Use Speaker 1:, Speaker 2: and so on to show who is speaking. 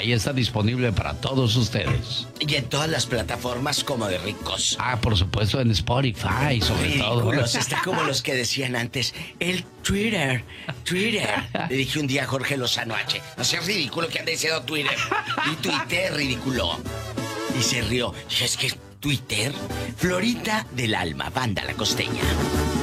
Speaker 1: ahí está disponible para todos ustedes.
Speaker 2: Y en todas las plataformas como de ricos.
Speaker 1: Ah, por supuesto en Spotify, sobre todo.
Speaker 2: Ridículos, está como los que decían antes, el Twitter. Le dije un día a Jorge Lozano H, no seas ridículo que anda diciendo Twitter. Y Twitter, ridículo. Y se rió. Es que Twitter, Florita del Alma, Banda La Costeña.